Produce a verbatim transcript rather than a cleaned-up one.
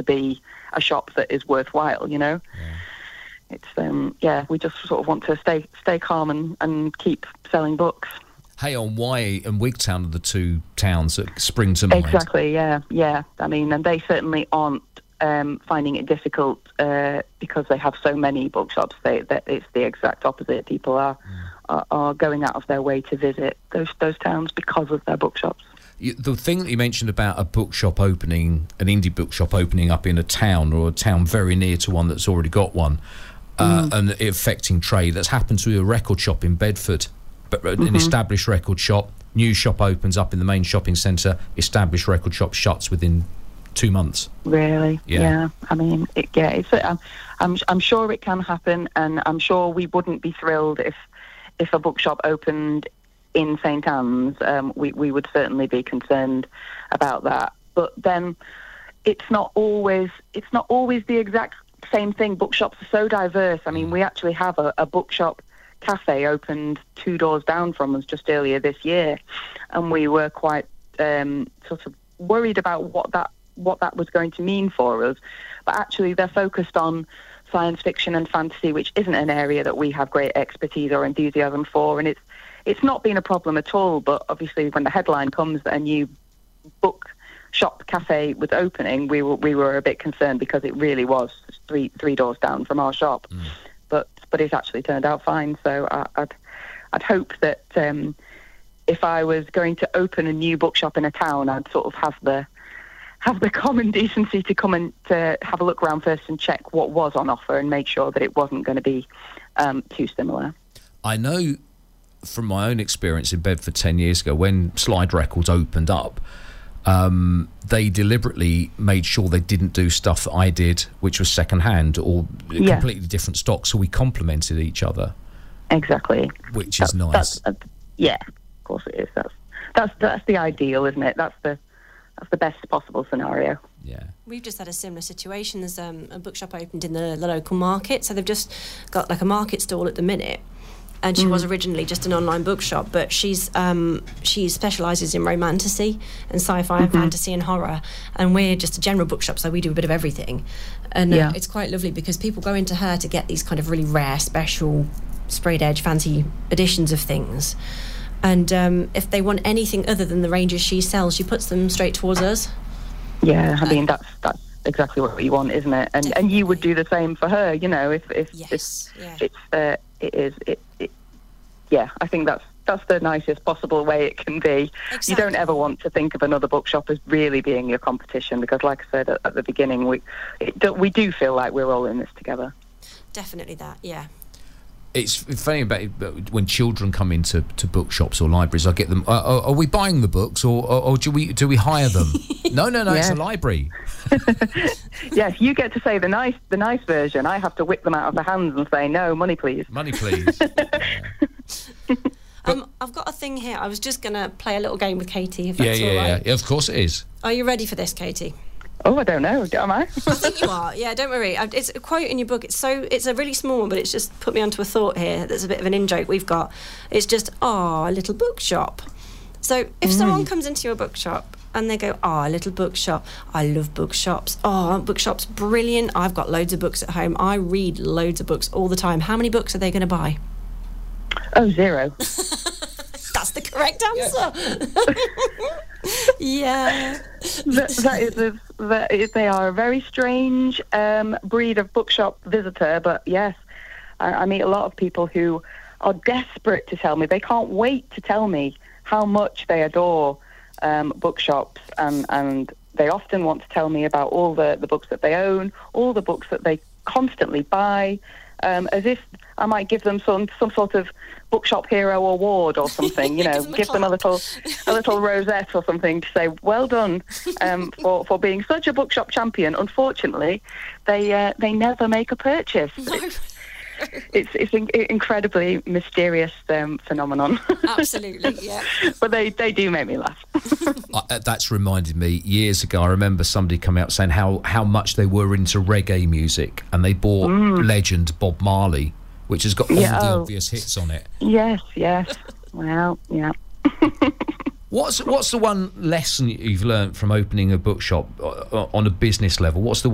be a shop that is worthwhile, you know. Yeah. It's um yeah, we just sort of want to stay stay calm and, and keep selling books. Hay-on Wye and Wigtown are the two towns that spring to mind. Exactly, yeah, yeah. I mean, and they certainly aren't um, finding it difficult uh, because they have so many bookshops. They, that it's the exact opposite. People are, mm. are are going out of their way to visit those those towns because of their bookshops. You, the thing that you mentioned about a bookshop opening, an indie bookshop opening up in a town or a town very near to one that's already got one, uh, mm. and it affecting trade, that's happened to a record shop in Bedford. But an mm-hmm. established record shop, new shop opens up in the main shopping centre, established record shop shuts within two months. Really? Yeah. yeah. I mean, it, yeah, it's. Um, I'm, I'm sure it can happen, and I'm sure we wouldn't be thrilled if, if a bookshop opened in Saint Anne's. Um, we we would certainly be concerned about that. But then, it's not always. It's not always the exact same thing. Bookshops are so diverse. I mean, we actually have a, a bookshop cafe opened two doors down from us just earlier this year, and we were quite um, sort of worried about what that what that was going to mean for us. But actually, they're focused on science fiction and fantasy, which isn't an area that we have great expertise or enthusiasm for, and it's it's not been a problem at all. But obviously, when the headline comes that a new book shop cafe was opening, we were we were a bit concerned because it really was three three doors down from our shop. Mm. But but it's actually turned out fine. So I, I'd I'd hope that um, if I was going to open a new bookshop in a town, I'd sort of have the have the common decency to come and to have a look around first and check what was on offer and make sure that it wasn't going to be um, too similar. I know from my own experience in Bedford ten years ago, when Slide Records opened up, Um, they deliberately made sure they didn't do stuff that I did, which was second-hand or yeah. completely different stock, so we complemented each other. Exactly. Which that's, is nice. That's, uh, yeah, of course it is. That's that's that's the ideal, isn't it? That's the that's the best possible scenario. Yeah. We've just had a similar situation. There's um, a bookshop opened in the, the local market, so they've just got like a market stall at the minute. And she mm. was originally just an online bookshop, but she's um, she specialises in romantasy and sci-fi mm-hmm. and fantasy and horror. And we're just a general bookshop, so we do a bit of everything. And uh, yeah. it's quite lovely because people go into her to get these kind of really rare, special, sprayed edge, fancy editions of things. And um, if they want anything other than the ranges she sells, she puts them straight towards us. Yeah, I mean, that's that's exactly what you want, isn't it? And Definitely. and you would do the same for her, you know, if if, yes. if yeah. it's uh, it is it, it yeah, I think that's that's the nicest possible way it can be. Exactly. You don't ever want to think of another bookshop as really being your competition, because like I said at, at the beginning, we it, do, we do feel like we're all in this together. Definitely that, yeah. It's funny about it, when children come into to bookshops or libraries, I get them, uh, are, are we buying the books or, or, or do we do we hire them? no, no, no, yeah. It's a library. Yes, you get to say the nice the nice version. I have to whip them out of the hands and say, no, money please. Money please. yeah. um, I've got a thing here. I was just going to play a little game with Katie, if yeah, that's yeah, all right. Yeah, yeah, of course it is. Are you ready for this, Katie? Oh, I don't know. Am I? I think you are. Yeah, don't worry. It's a quote in your book. It's so it's a really small one, but it's just put me onto a thought here. That's a bit of an in-joke we've got. It's just, oh, a little bookshop. So if mm. someone comes into your bookshop and they go, oh, a little bookshop. I love bookshops. Oh, aren't bookshops brilliant? I've got loads of books at home. I read loads of books all the time. How many books are they going to buy? Oh, zero. That's the correct answer. Yeah. yeah. that, that is a, that is, they are a very strange um, breed of bookshop visitor, but yes, I, I meet a lot of people who are desperate to tell me. They can't wait to tell me how much they adore um, bookshops, and, and they often want to tell me about all the, the books that they own, all the books that they constantly buy, um, as if I might give them some some sort of bookshop hero award or something, you know, give them a, give them a little a little rosette or something to say well done um, for for being such a bookshop champion. Unfortunately, they uh, they never make a purchase. No. It's, it's it's an incredibly mysterious um, phenomenon. Absolutely, yeah. But they, they do make me laugh. uh, that's reminded me, years ago, I remember somebody coming out saying how, how much they were into reggae music, and they bought mm. legend Bob Marley, which has got all yeah, the oh. obvious hits on it. Yes, yes. Well, yeah. What's what's the one lesson you've learned from opening a bookshop on a business level? What's the